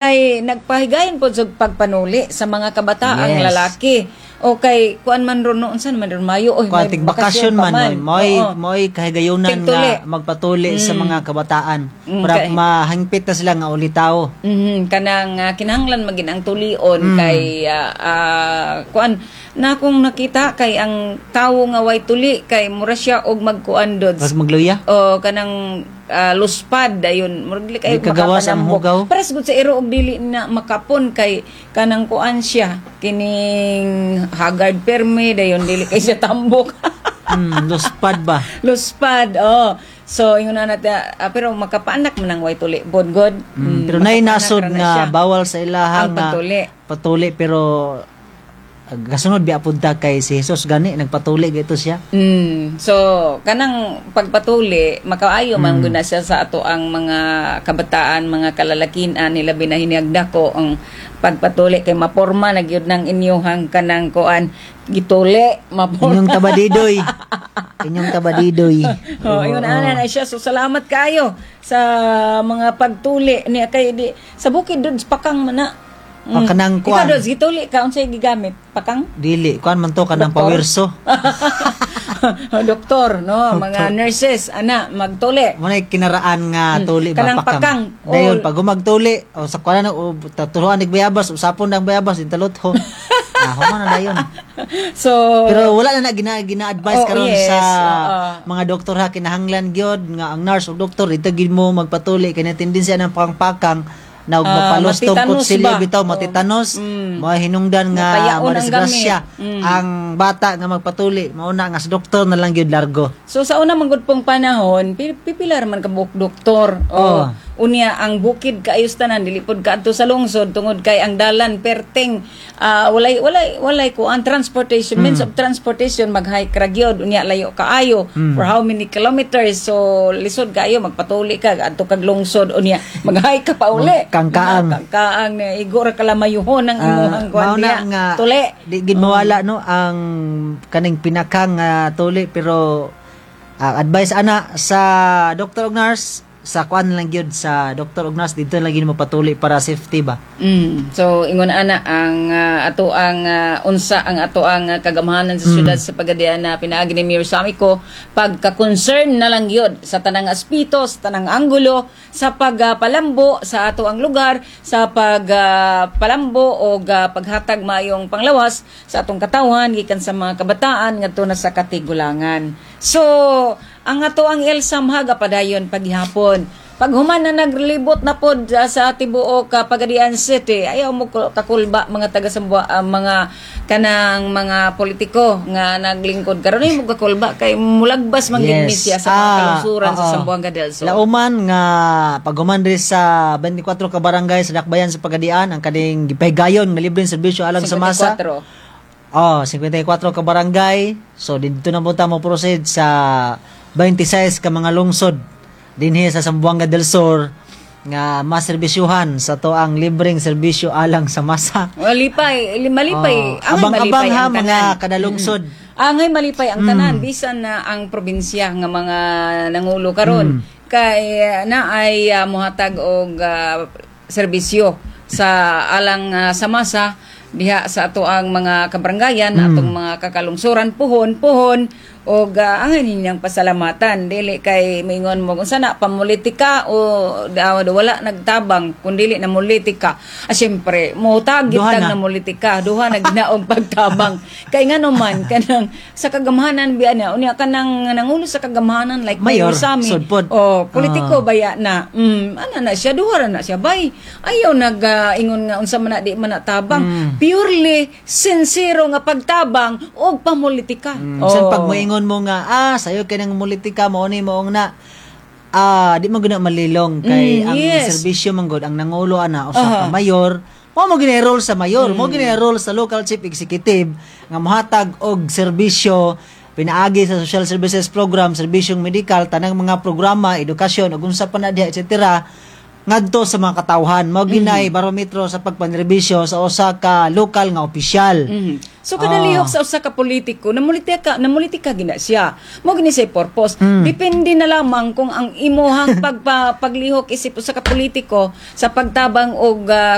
kay nagpahigayon po sa pagpanuli sa mga kabataang Yes. lalaki. O kay kuan man ron noon san man ron mayo oy may Kuantig bakasyon man, Oo. mo'y kahigayunan Tigtuli. nga magpatuli sa mga kabataan para kay- mahingpit na sila nga ulitaw. Kanang kinahanglan magin ang tulion kay kuan na kung nakita kay ang tawo nga way tuli kay mura siya og magkuan dod. Mas magluya. O kanang luspad dayon murag kay Di kagawas ang hugaw. pares gud sa iro og dili na makapon kay kanang kuan siya kining haggard perme dayon dili kay siya tambok. Luspad ba? Luspad, so ingon na natin pero makapaanak man ang way tuli bod god. Pero nay nasod nga bawal sa ilahang ang pagtuli. patuli pero kasunod biya punta kay si Jesus gani nagpatuli gito siya. So kanang pagpatuli makaayo man gud na siya sa ato ang mga kabataan, mga kalalakian nila binahinagdako ang pagpatuli kay maporma na gyud ng inyong kanang kuan gituli maporma. Inyong tabadidoy. Inyong tabadidoy. Ingon ana na siya. So salamat kayo sa mga pagtuli niya kay di sa bukid dun sa pakang mana. Kanang Ikaw kuan. dos gituli ka unsay gigamit? Pakang? Dili kuan man to kanang Doktor? pawirso. Doktor, no, mga nurses ana magtuli. Manay kinaraan nga tuli ba Kanang pakang. Dayon pag gumagtuli o sa kuan na taturuan nig bayabas usapon nang bayabas intalot ho. Human na dayon. So Pero wala na gina-advise karon yes, sa mga doktor ha kinahanglan gyud nga ang nurse o doktor ito gid mo magpatuli kay tendency ng pangpakang na mapalos tungkol matitanos sila ba? bitaw matitanos mahinungdan nga Matayaon ang madisgrasya gamit. ang bata nga magpatuli mauna nga sa doktor na lang gyud largo. So sa una manggod pong panahon, pipilar man ka buok doktor. Oo. Unya ang bukid kaayos tanan dili pod kadto sa lungsod tungod kay ang dalan perteng walay ko ang transportation means of transportation mag-hike ra gyud unya layo kaayo for how many kilometers so lisod kaayo magpatuli ka adto kag lungsod unya mag-hike ka pa uli. Kangkaang na igor kalamayuhon ang imong kuan mauna nga tuli. di gid mawala no ang kaning pinakang tuli pero advice ana sa doktor ug nurse sa kuan lang gyud sa doktor ug nurse dito lang gyud mo patuli para safety ba. So ingon ana ang ato ang unsa ang ato ang kagamahanan sa syudad sa Pagadian na pinaagi ni Mayor Samico pagka-concern na lang gyud sa tanang aspeto, sa tanang anggulo sa pagpalambo sa ato ang lugar sa pagpalambo o paghatag mayong panglawas sa atong katawhan gikan sa mga kabataan ngadto na sa katigulangan. So ang ato ang Elsamhaga padayon paghihapon. Pag human na naglibot na pod sa tibuok Pagadian City, ayaw mo kakulba mga taga-Sambua, mga kanang mga politiko nga naglingkod karon ay mo kakulba kay mulagbas man gid siya sa mga kalungsuran sa Zamboanga del Sur. Lauman nga pag human diri sa 24 ka barangay sa Dakbayan sa Pagadian ang kading gipahigayon nga libreng serbisyo alang sa masa. 54 ka barangay. So dito na punta mo proceed sa 26 ka mga lungsod dinhi sa Zamboanga del Sur nga maserbisyuhan sa to ang libreng serbisyo alang sa masa. Malipay. Abang-abang ha mga kadalungsod. Angay malipay ang tanan bisan na ang probinsya nga mga nangulo karon kay na ay mohatag og serbisyo sa alang sa masa diha sa ato ang mga kabarangayan atong mga kakalungsuran puhon og angay ninyang pasalamatan dili kay mingon mo unsa na pamulitika o wala nagtabang kun dili na politika syempre mo tagit na politika duha na ginaog pagtabang kay ngano man kanang sa kagamahanan biya na unya kanang nangulo sa kagamahanan like Mayor Sami politiko baya na ana na siya duha na siya bay ayaw ingon nga unsa man na di man tabang purely sincero nga pagtabang og pamulitika San pag moingon mo nga sayo kay nang politika mo ni moong na di mo gina malilong kay ang serbisyo man gud ang nangulo ana usa ka mayor mo gina-enroll sa mayor mo gina-enroll sa local chief executive nga mohatag og serbisyo pinaagi sa social services program serbisyong medikal tanang mga programa edukasyon ug unsa pa na diha etc. ngadto sa mga katawhan mao ginay barometro sa pagpanrebisyo sa usa ka local nga opisyal. So kada lihok sa usa ka politiko namulitika gina siya mo gini say purpose depende na lamang kung ang imuhang paglihok isip usa ka politiko sa pagtabang og